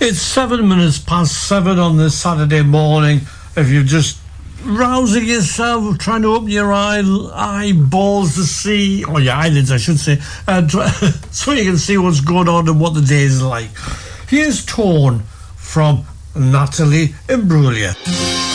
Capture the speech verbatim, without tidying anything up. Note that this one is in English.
It's seven minutes past seven on this Saturday morning. If you're just rousing yourself, trying to open your eye, eyeballs to see, or your eyelids, I should say, uh, so you can see what's going on and what the day is like. Here's Torn from Natalie Imbruglia.